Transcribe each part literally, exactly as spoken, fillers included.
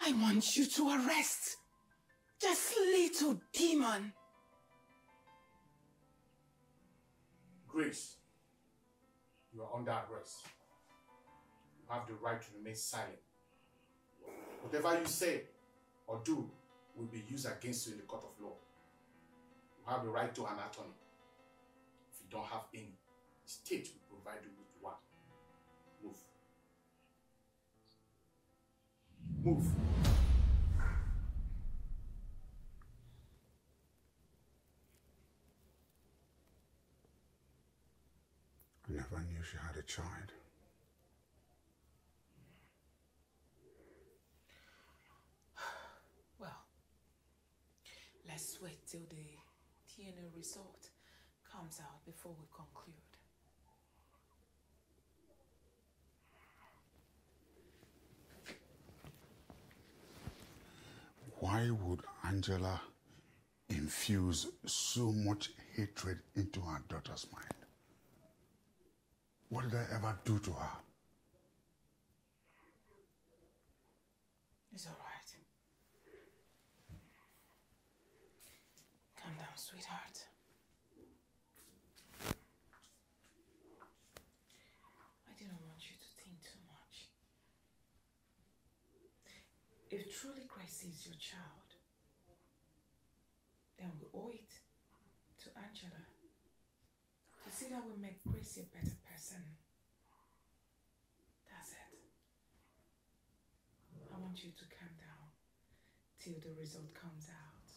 I want you to arrest this little demon. Grace, you are under arrest. You have the right to remain silent. Whatever you say or do will be used against you in the court of law. You have the right to an attorney. If you don't have any, the state will provide you with one. Move. Move. I never knew she had a child. Well, let's wait till the D N A result comes out before we conclude. Why would Angela infuse so much hatred into her daughter's mind? What did I ever do to her? It's all right. Calm down, sweetheart. I didn't want you to think too much. If truly Gracie is your child, then we owe it to Angela to see that we make Gracie a better person. That's it. I want you to calm down till the result comes out.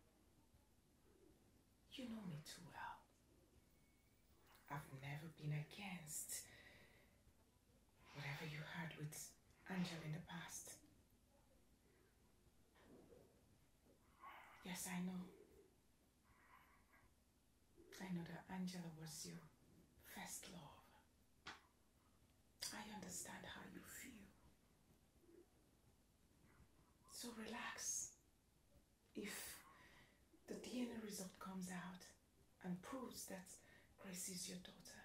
You know me too well. I've never been against whatever you had with Angela in the past. Yes, I know. I know that Angela was your first love. I understand how you feel. So relax. If the D N A result comes out and proves that Grace is your daughter,